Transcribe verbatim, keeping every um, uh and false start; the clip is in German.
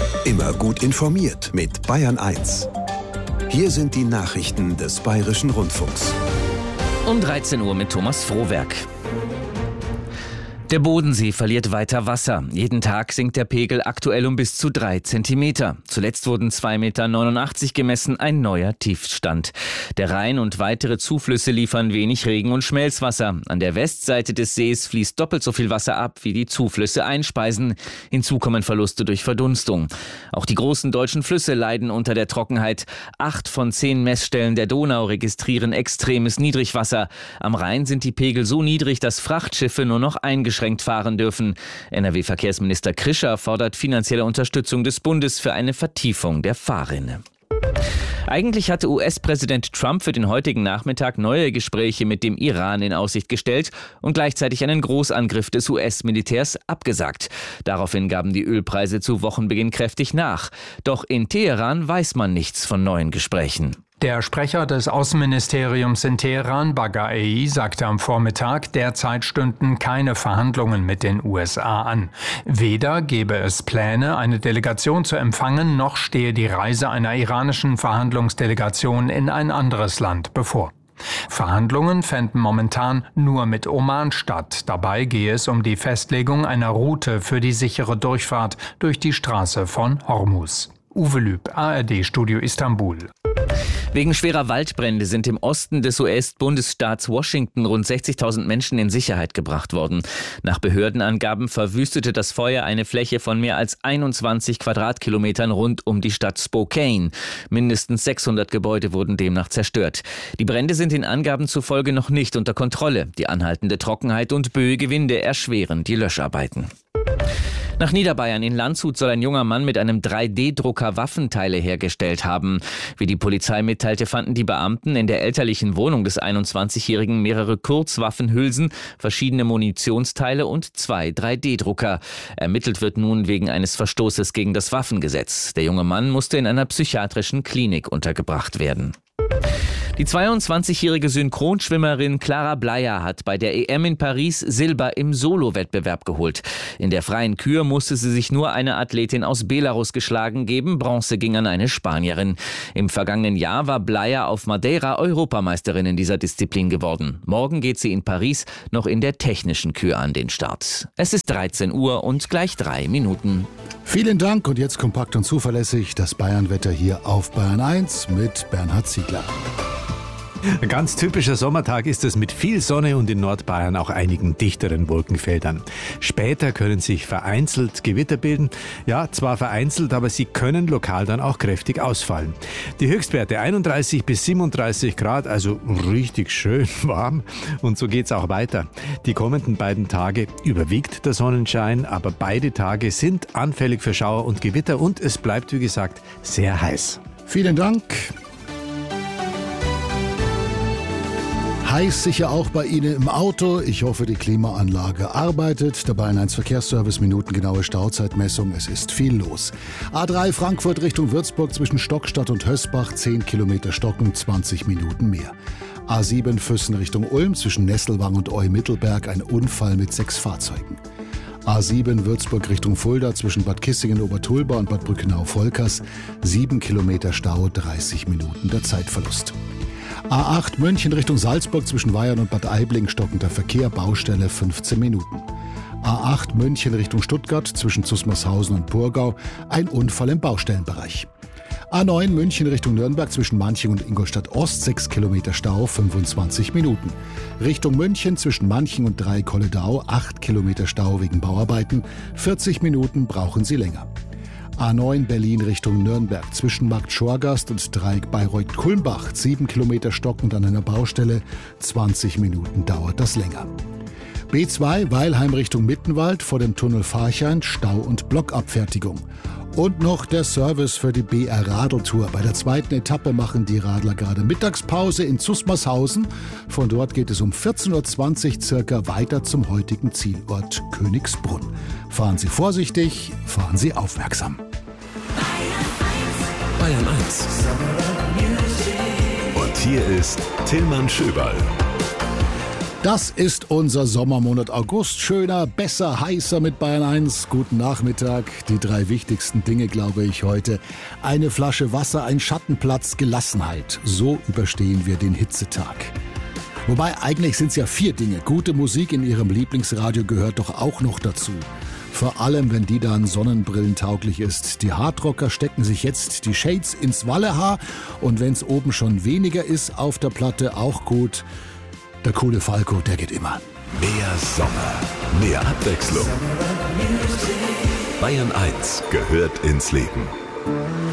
Immer gut informiert mit Bayern eins. Hier sind die Nachrichten des Bayerischen Rundfunks. Um dreizehn Uhr mit Thomas Frohwerk. Der Bodensee verliert weiter Wasser. Jeden Tag sinkt der Pegel aktuell um bis zu drei Zentimeter. Zuletzt wurden zwei Komma neunundachtzig Meter gemessen, ein neuer Tiefstand. Der Rhein und weitere Zuflüsse liefern wenig Regen- und Schmelzwasser. An der Westseite des Sees fließt doppelt so viel Wasser ab, wie die Zuflüsse einspeisen. Hinzu kommen Verluste durch Verdunstung. Auch die großen deutschen Flüsse leiden unter der Trockenheit. Acht von zehn Messstellen der Donau registrieren extremes Niedrigwasser. Am Rhein sind die Pegel so niedrig, dass Frachtschiffe nur noch eingeschränkt fahren dürfen. N R W-Verkehrsminister Krischer fordert finanzielle Unterstützung des Bundes für eine Vertiefung der Fahrrinne. Eigentlich hatte U S-Präsident Trump für den heutigen Nachmittag neue Gespräche mit dem Iran in Aussicht gestellt und gleichzeitig einen Großangriff des U S-Militärs abgesagt. Daraufhin gaben die Ölpreise zu Wochenbeginn kräftig nach. Doch in Teheran weiß man nichts von neuen Gesprächen. Der Sprecher des Außenministeriums in Teheran, Baghai, sagte am Vormittag, derzeit stünden keine Verhandlungen mit den U S A an. Weder gebe es Pläne, eine Delegation zu empfangen, noch stehe die Reise einer iranischen Verhandlungsdelegation in ein anderes Land bevor. Verhandlungen fänden momentan nur mit Oman statt. Dabei gehe es um die Festlegung einer Route für die sichere Durchfahrt durch die Straße von Hormuz. Uwe Lüb, A R D-Studio Istanbul. Wegen schwerer Waldbrände sind im Osten des U S-Bundesstaats Washington rund sechzigtausend Menschen in Sicherheit gebracht worden. Nach Behördenangaben verwüstete das Feuer eine Fläche von mehr als einundzwanzig Quadratkilometern rund um die Stadt Spokane. Mindestens sechshundert Gebäude wurden demnach zerstört. Die Brände sind den Angaben zufolge noch nicht unter Kontrolle. Die anhaltende Trockenheit und böige Winde erschweren die Löscharbeiten. Nach Niederbayern in Landshut soll ein junger Mann mit einem drei D Drucker Waffenteile hergestellt haben. Wie die Polizei mitteilte, fanden die Beamten in der elterlichen Wohnung des einundzwanzigjährigen mehrere Kurzwaffenhülsen, verschiedene Munitionsteile und zwei drei D Drucker. Ermittelt wird nun wegen eines Verstoßes gegen das Waffengesetz. Der junge Mann musste in einer psychiatrischen Klinik untergebracht werden. Die zweiundzwanzigjährige Synchronschwimmerin Clara Bleyer hat bei der E M in Paris Silber im Solo-Wettbewerb geholt. In der freien Kür musste sie sich nur eine Athletin aus Belarus geschlagen geben. Bronze ging an eine Spanierin. Im vergangenen Jahr war Bleyer auf Madeira Europameisterin in dieser Disziplin geworden. Morgen geht sie in Paris noch in der technischen Kür an den Start. Es ist dreizehn Uhr und gleich drei Minuten. Vielen Dank und jetzt kompakt und zuverlässig das Bayernwetter hier auf Bayern eins mit Bernhard Ziegler. Ein ganz typischer Sommertag ist es mit viel Sonne und in Nordbayern auch einigen dichteren Wolkenfeldern. Später können sich vereinzelt Gewitter bilden. Ja, zwar vereinzelt, aber sie können lokal dann auch kräftig ausfallen. Die Höchstwerte einunddreißig bis siebenunddreißig Grad, also richtig schön warm. Und so geht's auch weiter. Die kommenden beiden Tage überwiegt der Sonnenschein, aber beide Tage sind anfällig für Schauer und Gewitter und es bleibt, wie gesagt, sehr heiß. Vielen Dank. Heiß sicher auch bei Ihnen im Auto. Ich hoffe, die Klimaanlage arbeitet. Der Bayern eins Verkehrsservice, minutengenaue Stauzeitmessung. Es ist viel los. A drei Frankfurt Richtung Würzburg zwischen Stockstadt und Hösbach. zehn Kilometer Stocken, zwanzig Minuten mehr. A sieben Füssen Richtung Ulm zwischen Nesselwang und Eu-Mittelberg. Ein Unfall mit sechs Fahrzeugen. A sieben Würzburg Richtung Fulda zwischen Bad Kissingen-Obertulba und Bad Brückenau-Volkers. sieben Kilometer Stau, dreißig Minuten der Zeitverlust. A acht München Richtung Salzburg zwischen Weyern und Bad Aibling stockender Verkehr, Baustelle fünfzehn Minuten. A acht München Richtung Stuttgart zwischen Zusmarshausen und Purgau, ein Unfall im Baustellenbereich. A neun München Richtung Nürnberg zwischen Manching und Ingolstadt Ost, sechs Kilometer Stau, fünfundzwanzig Minuten. Richtung München zwischen Manching und Dreieck-Kolledau, acht Kilometer Stau wegen Bauarbeiten, vierzig Minuten brauchen Sie länger. A neun Berlin Richtung Nürnberg zwischen Markt Schorgast und Dreieck Bayreuth-Kulmbach, sieben Kilometer stockend an einer Baustelle, zwanzig Minuten dauert das länger. B zwei Weilheim Richtung Mittenwald vor dem Tunnel Farchein, Stau und Blockabfertigung. Und noch der Service für die B R Radeltour. Bei der zweiten Etappe machen die Radler gerade Mittagspause in Zusmarshausen. Von dort geht es um vierzehn Uhr zwanzig circa weiter zum heutigen Zielort Königsbrunn. Fahren Sie vorsichtig, fahren Sie aufmerksam. Bayern eins. Und hier ist Tillmann Schöberl. Das ist unser Sommermonat August. Schöner, besser, heißer mit Bayern eins. Guten Nachmittag. Die drei wichtigsten Dinge, glaube ich, heute. Eine Flasche Wasser, ein Schattenplatz, Gelassenheit. So überstehen wir den Hitzetag. Wobei, eigentlich sind es ja vier Dinge. Gute Musik in Ihrem Lieblingsradio gehört doch auch noch dazu. Vor allem, wenn die dann sonnenbrillentauglich ist. Die Hardrocker stecken sich jetzt die Shades ins Wallehaar. Und wenn es oben schon weniger ist auf der Platte, auch gut. Der coole Falco, der geht immer. Mehr Sommer, mehr Abwechslung. Bayern eins gehört ins Leben.